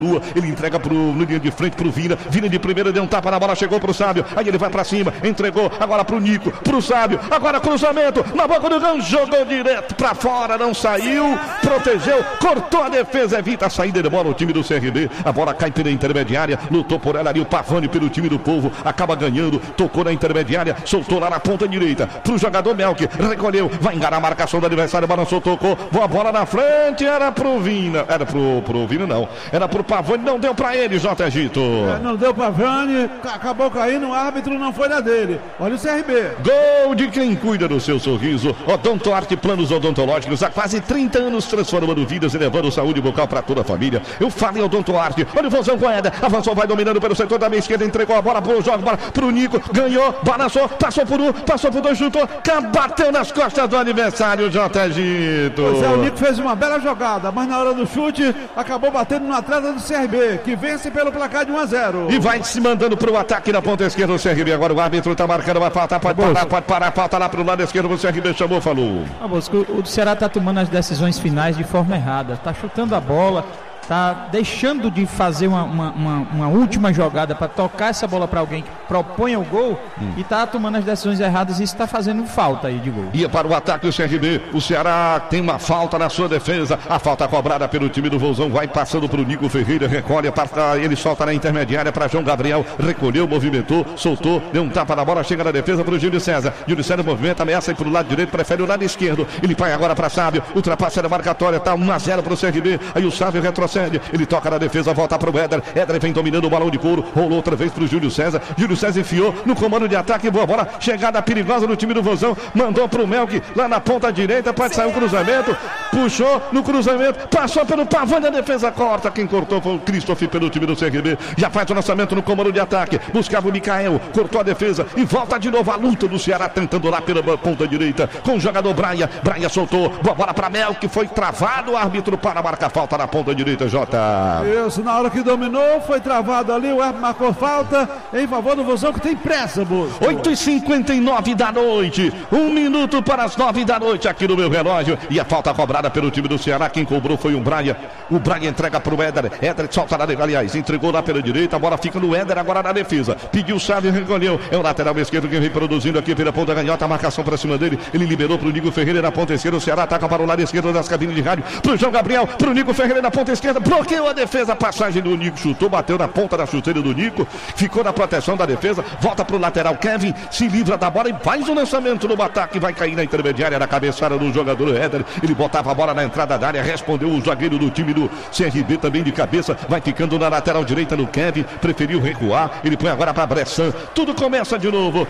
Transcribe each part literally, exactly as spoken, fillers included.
Ele entrega pro, no linha de frente pro Vina. Vina de primeira, deu um tapa na bola, chegou pro Sábio. Aí ele vai pra cima, entregou agora pro Nico, pro Sábio. Agora cruzamento na boca do gol, jogou direto pra fora, não saiu, protegeu, cortou a defesa, evita a saída de bola o time do C R B. A bola cai pela intermediária, lutou por ela ali o Pavani pelo time do Povo, acaba ganhando, tocou na intermediária, soltou lá na ponta direita pro jogador Melk, recolheu, vai enganar a marcação do adversário, balançou, tocou, boa bola na frente, era pro Vina, era pro, pro Vina não, era pro Pavani, não deu pra ele, J. Egito. É, não deu pra Pavani, acabou caindo, o árbitro não foi na dele. Olha o C R B. Gol de quem cuida do seu sorriso. Odontoarte Planos Odontológicos, há quase trinta anos transformando vidas e levando saúde bucal pra toda a família. Eu falo em Odontoarte. Olha o Vozão Coeda, avançou, vai dominando pelo setor da meia esquerda, entregou a bola pro jogo, bola pro Nico, ganhou, balançou, passou por um, passou por dois, chutou, bateu nas costas do adversário, J. Egito. Pois é, o Nico fez uma bela jogada, mas na hora do chute, acabou batendo no atleta do C R B, que vence pelo placar de um a zero. E vai se mandando pro ataque na ponta esquerda do C R B. Agora o árbitro tá marcando, vai faltar, pode parar, Bolsa. pode parar, falta lá pro lado esquerdo, o C R B chamou, falou. Ah, Bosco, o Ceará tá tomando as decisões finais de forma errada, tá chutando a bola, tá deixando de fazer uma, uma, uma, uma última jogada para tocar essa bola para alguém que proponha o gol hum. e tá tomando as decisões erradas, e isso tá fazendo falta aí de gol. Ia para o ataque do C R B, o Ceará tem uma falta na sua defesa, a falta cobrada pelo time do Vozão, vai passando pro Nico Ferreira, recolhe, aparta, ele solta na intermediária para João Gabriel, recolheu, movimentou, soltou, deu um tapa na bola, chega na defesa pro Júlio César, Júlio César movimenta, ameaça ir pro lado direito, prefere o lado esquerdo, ele vai agora para Sábio, ultrapassa a marcatória, tá um a zero pro C R B, aí o Sábio retrocede, ele toca na defesa, volta pro Éder, Éder vem dominando o balão de couro, rolou outra vez pro Júlio César, Júlio César enfiou no comando de ataque, boa bola, chegada perigosa no time do Vozão, mandou pro Melk, lá na ponta direita, pode sair um cruzamento, puxou no cruzamento, passou pelo Pavani, a defesa corta, quem cortou foi o Christoph pelo time do C R B, já faz o lançamento no comando de ataque, buscava o Mikael, cortou a defesa e volta de novo a luta do Ceará, tentando lá pela ponta direita, com o jogador Braia, Braia soltou, boa bola pra Melk, foi travado, o árbitro para marcar falta na ponta direita, Jota. Isso, na hora que dominou, foi travado ali, o árbitro marcou falta em favor do Vozão, que tem pressa, Bosco. oito e cinquenta e nove da noite, um minuto para as nove da noite aqui no meu relógio, e a falta cobrada pelo time do Ceará, quem cobrou foi o Braia, o Braia entrega para o Éder, Éder solta na defesa, aliás, entregou lá pela direita, a bola fica no Éder, agora na defesa, pediu o Sávio, recolheu, é o lateral esquerdo que vem produzindo aqui pela ponta canhota, a marcação para cima dele, ele liberou para o Nico Ferreira na ponta esquerda, o Ceará ataca para o lado esquerdo das cabines de rádio, para o João Gabriel, para o Nico Ferreira na ponta esquerda, bloqueou a defesa, passagem do Nico, chutou, bateu na ponta da chuteira do Nico, ficou na proteção da defesa, volta pro lateral, Kevin se livra da bola e faz o lançamento no ataque, vai cair na intermediária, na cabeçada do jogador Éder, ele botava a bola na entrada da área, respondeu o zagueiro do time do C R B também de cabeça, vai ficando na lateral direita no Kevin, preferiu recuar, ele põe agora para Bressan, tudo começa de novo,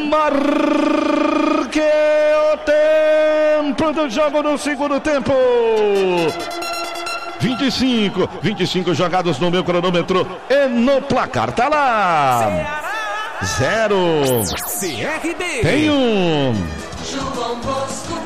marque o tempo do jogo no segundo tempo. vinte e cinco, vinte e cinco jogados no meu cronômetro e no placar tá lá. Zero. C R B. Tem um. João Bosco.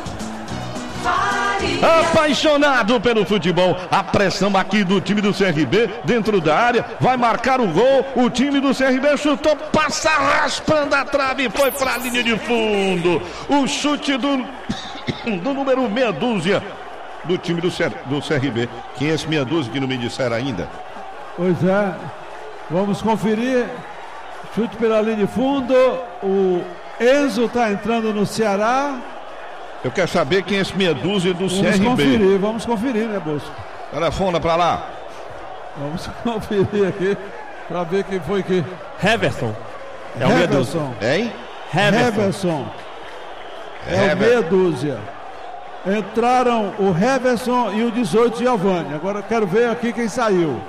Apaixonado pelo futebol, a pressão aqui do time do C R B dentro da área, vai marcar o gol, o time do C R B chutou, passa raspando a trave e foi pra linha de fundo, o chute do, do número meia dúzia do time do, C, do C R B. Quem é esse meia dúzia que não me disseram ainda? Pois é, vamos conferir, chute pela linha de fundo, o Enzo está entrando no Ceará. Eu quero saber quem é esse meia dúzia do vamos C R B. Vamos conferir, vamos conferir, né, Bosco? Telefona pra lá. Vamos conferir aqui, pra ver quem foi que... Heverson. É o meia dúzia. Hein? Heverson. É Hever. o meia dúzia. Entraram o Heverson e o dezoito Giovanni. Agora eu quero ver aqui quem saiu.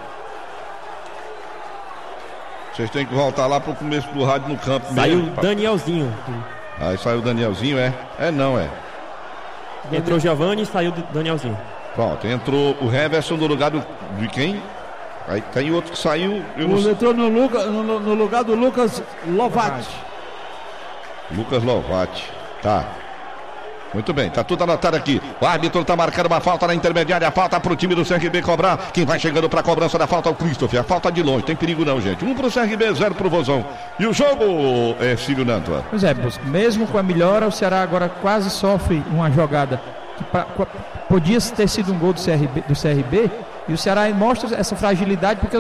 Vocês têm que voltar lá pro começo do rádio no campo. Saiu mesmo. o Danielzinho. Aí saiu o Danielzinho, é? É não, é. Entrou o Giovanni e saiu o Danielzinho. Pronto, entrou o Heverson no lugar do, de quem? Aí tem outro que saiu. Eu não... Entrou no, Luca, no, no lugar do Lucas Lovati. Lucas Lovati. Tá. Muito bem, tá tudo anotado aqui. O árbitro tá marcando uma falta na intermediária. A falta pro time do C R B cobrar. Quem vai chegando pra cobrança da falta é o Christoph. A falta de longe, tem perigo não, gente. Um pro C R B, zero pro Vozão. E o jogo é Cílio Nantua. Pois é, mesmo com a melhora, o Ceará agora quase sofre uma jogada que pra, podia ter sido um gol do C R B, do C R B, E o Ceará mostra essa fragilidade porque